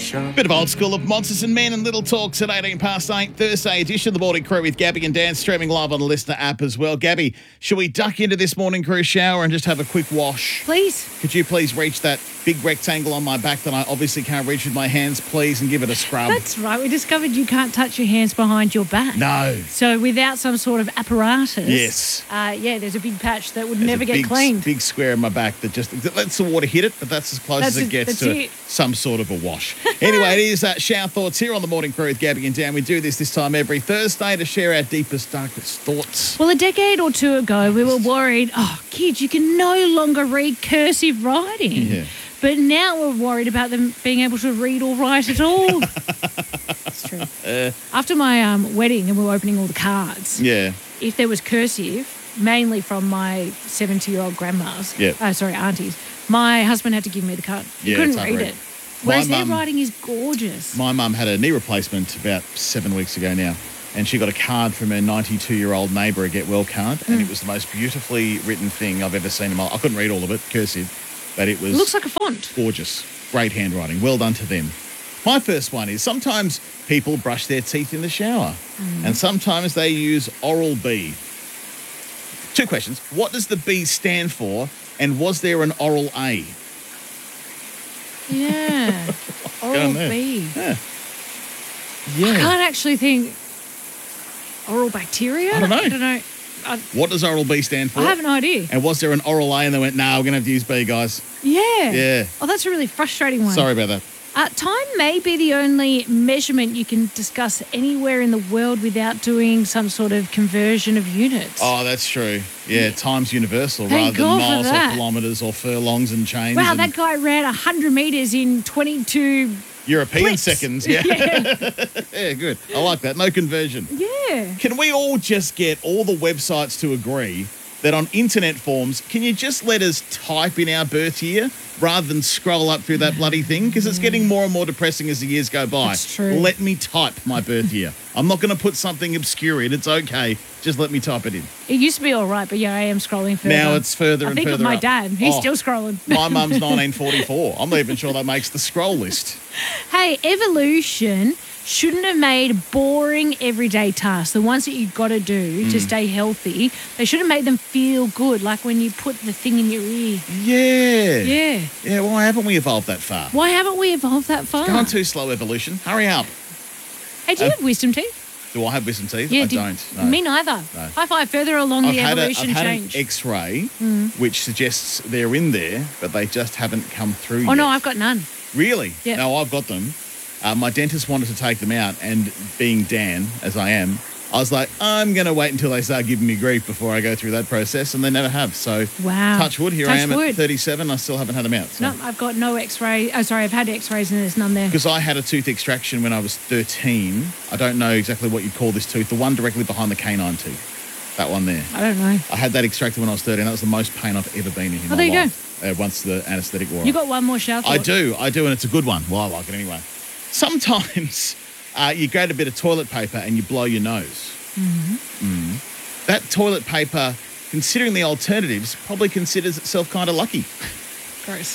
Bit of old school of Monsters and Men and Little Talks at 18 past 8, Thursday edition of the Morning Crew with Gabby and Dan, streaming live on the Listener app as well. Gabby, should we duck into this Morning Crew shower and just have a quick wash? Please. Could you please reach that big rectangle on my back that I obviously can't reach with my hands, please, and give it a scrub? That's right. We discovered you can't touch your hands behind your back. No. So without some sort of apparatus, Yes. there's a big patch that would There's never a get big, cleaned. big square in my back that just lets the water hit it, but that's as close as it gets to some sort of a wash. Anyway, it is Shower Thoughts here on the Morning Crew with Gabby and Dan. We do this time every Thursday to share our deepest, darkest thoughts. Well, a decade or two ago, we were worried, kids, you can no longer read cursive writing. Yeah. But now we're worried about them being able to read or write at all. It's true. After my wedding and we were opening all the cards, Yeah. if there was cursive, mainly from my 70-year-old grandmas, aunties, my husband had to give me the card. He couldn't read it. Whereas their writing is gorgeous. My mum had a knee replacement about 7 weeks ago now, and she got a card from her 92-year-old neighbour, a Get Well card, and it was the most beautifully written thing I've ever seen in my life. I couldn't read all of it, cursive, but it was... It looks like a font. Gorgeous. Great handwriting. Well done to them. My first one is sometimes people brush their teeth in the shower, and sometimes they use Oral-B. 2 questions. What does the B stand for, and was there an Oral A? Yeah. Oral B. Yeah. I can't actually think. Oral bacteria? I don't know. I don't know. What does Oral B stand for? I have no idea. And was there an Oral A and they went, we're going to have to use B, guys? Yeah. Yeah. Oh, that's a really frustrating one. Sorry about that. Time may be the only measurement you can discuss anywhere in the world without doing some sort of conversion of units. Oh, that's true. Yeah, time's universal Thank rather God than for miles or that. kilometres or furlongs and chains. Wow, and that guy ran 100 metres in 22... European Blips. seconds. Yeah. Yeah, good. I like that. No conversion. Yeah. Can we all just get all the websites to agree that on internet forms, can you just let us type in our birth year rather than scroll up through that bloody thing? Because it's getting more and more depressing as the years go by. That's true. Let me type my birth year. I'm not going to put something obscure in. It's okay. Just let me type it in. It used to be all right, but I am scrolling further. Now it's further and further I think of my up. dad. He's still scrolling. My mum's 1944. I'm not even sure that makes the scroll list. Hey, evolution shouldn't have made boring everyday tasks, the ones that you've got to do to stay healthy, they should have made them feel good, like when you put the thing in your ear. Yeah. Yeah. Yeah, why haven't we evolved that far? Why haven't we evolved that far? Gone too slow, evolution. Hurry up. Hey, do you have wisdom teeth? Do I have wisdom teeth? Yeah, I don't. No. Me neither. No. High five further along the evolution I've had change. an X-ray, which suggests they're in there, but they just haven't come through yet. Oh, no, I've got none. Really? Yeah. No, I've got them. My dentist wanted to take them out, and being Dan, as I am, I was like, I'm going to wait until they start giving me grief before I go through that process, and they never have. So, Wow. touch wood, here Touch I am wood. at 37, I still haven't had them out. So. No, I've got no X-ray. Oh, sorry, I've had X-rays and there's none there. Because I had a tooth extraction when I was 13. I don't know exactly what you'd call this tooth, the one directly behind the canine tooth. That one there. I don't know. I had that extracted when I was 13. That was the most pain I've ever been in my there you life. Once the anaesthetic wore off. You got one more shower thought. I do, and it's a good one. Well, I like it anyway. Sometimes you grab a bit of toilet paper and you blow your nose. That toilet paper, considering the alternatives, probably considers itself kind of lucky. Gross.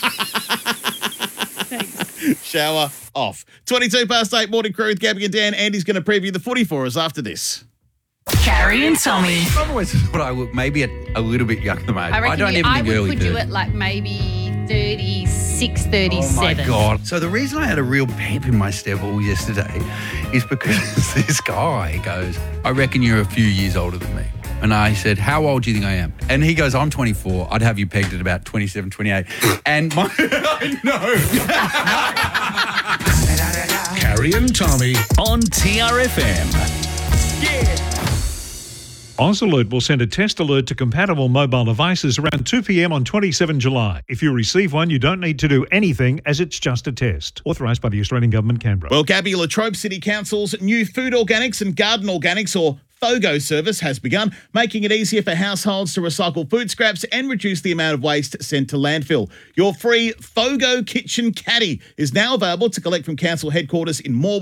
Thanks. Shower off. 22 past 8, Morning Crew with Gabby and Dan. Andy's going to preview the footy for us after this. Carrie and Tommy. I've always thought I look maybe a little bit younger, mate. I don't even think would early put you 30s. at like maybe 36, 37. Oh my God. So the reason I had a real pep in my step all yesterday is because this guy goes, I reckon you're a few years older than me. And I said, how old do you think I am? And he goes, I'm 24. I'd have you pegged at about 27, 28. And my... I know. Carrie and Tommy on TRFM. Ausalert will send a test alert to compatible mobile devices around 2 p.m. on 27 July. If you receive one, you don't need to do anything as it's just a test. Authorised by the Australian Government, Canberra. Well, Gabby, Latrobe City Council's new Food Organics and Garden Organics, or FOGO service has begun, making it easier for households to recycle food scraps and reduce the amount of waste sent to landfill. Your free FOGO Kitchen Caddy is now available to collect from council headquarters in Morwell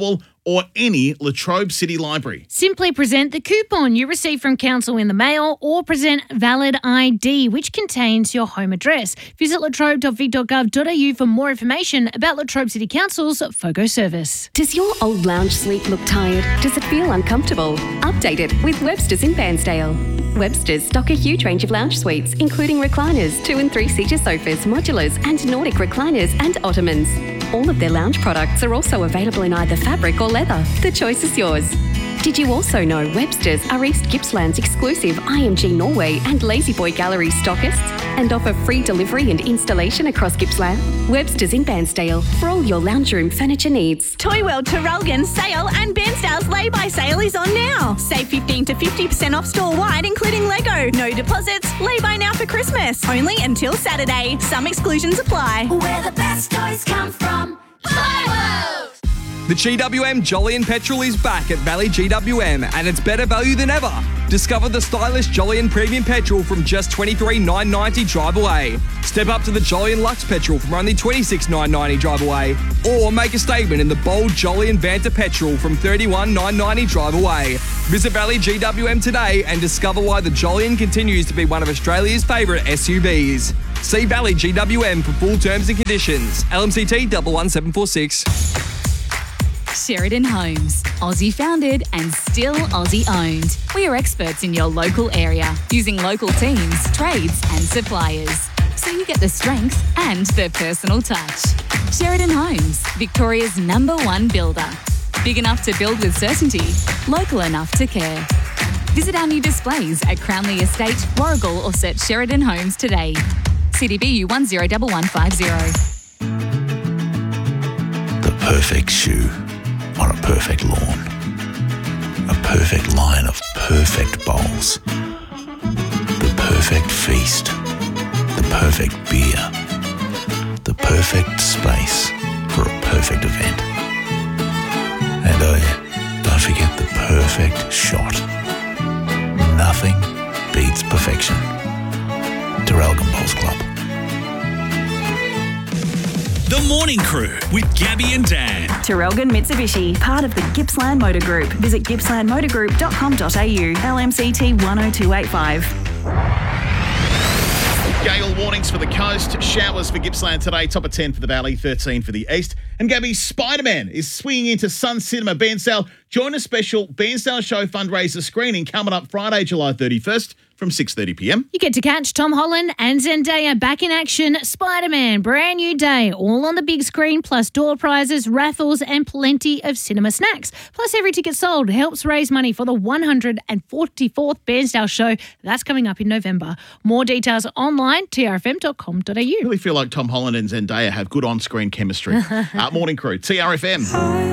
or any Latrobe City library. Simply present the coupon you receive from council in the mail or present valid ID, which contains your home address. Visit latrobe.vic.gov.au for more information about Latrobe City Council's FOGO service. Does your old lounge suite look tired? Does it feel uncomfortable? Update it with Webster's in Bairnsdale. Webster's stock a huge range of lounge suites, including recliners, 2 and 3-seater sofas, modulars, and Nordic recliners and ottomans. All of their lounge products are also available in either fabric or leather. The choice is yours. Did you also know Webster's are East Gippsland's exclusive IMG Norway and La-Z-Boy Gallery stockists and offer free delivery and installation across Gippsland? Webster's in Bairnsdale for all your lounge room furniture needs. Toy World Traralgon's sale and Bairnsdale's lay-by sale is on now. Save 15 to 50% off store-wide, including Lego. No deposits, lay-by now for Christmas. Only until Saturday. Some exclusions apply. Where the best toys come from. Toy World! The GWM Jolyon Petrol is back at Valley GWM and it's better value than ever. Discover the stylish Jolyon Premium Petrol from just $23,990 drive away. Step up to the Jolyon Luxe Petrol from only $26,990 drive away. Or make a statement in the bold Jolyon Vanta Petrol from $31,990 drive away. Visit Valley GWM today and discover why the Jolyon continues to be one of Australia's favourite SUVs. See Valley GWM for full terms and conditions. LMCT 11746. Sheridan Homes, Aussie founded and still Aussie owned. We are experts in your local area, using local teams, trades and suppliers. So you get the strength and the personal touch. Sheridan Homes, Victoria's #1 builder. Big enough to build with certainty, local enough to care. Visit our new displays at Crownley Estate, Warrigal or search Sheridan Homes today. CDBU 101150. The perfect shoe on a perfect lawn. A perfect line of perfect bowls. The perfect feast. The perfect beer. The perfect space for a perfect event. And oh yeah, don't forget the perfect shot. Nothing beats perfection. Traralgon Bowls Club. The Morning Crew with Gabby and Dan. Traralgon Mitsubishi, part of the Gippsland Motor Group. Visit gippslandmotorgroup.com.au. LMCT 10285. Gale warnings for the coast, showers for Gippsland today, top of 10 for the valley, 13 for the east. And Gabby, Spider-Man is swinging into Sun Cinema Bairnsdale. Join a special Bairnsdale Show fundraiser screening coming up Friday, July 31st from 6:30 p.m. You get to catch Tom Holland and Zendaya back in action. Spider-Man, brand new day, all on the big screen, plus door prizes, raffles, and plenty of cinema snacks. Plus, every ticket sold helps raise money for the 144th Bairnsdale Show. That's coming up in November. More details online, trfm.com.au. I really feel like Tom Holland and Zendaya have good on-screen chemistry. Morning Crew, TRFM.